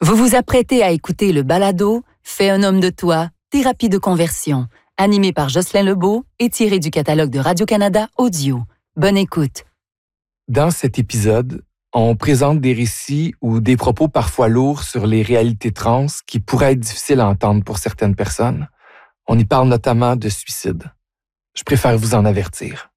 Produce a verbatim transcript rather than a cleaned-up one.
Vous vous apprêtez à écouter le balado « Fais un homme de toi, thérapie de conversion », animé par Jocelyn Lebeau et tiré du catalogue de Radio-Canada Audio. Bonne écoute. Dans cet épisode, on présente des récits ou des propos parfois lourds sur les réalités trans qui pourraient être difficiles à entendre pour certaines personnes. On y parle notamment de suicide. Je préfère vous en avertir.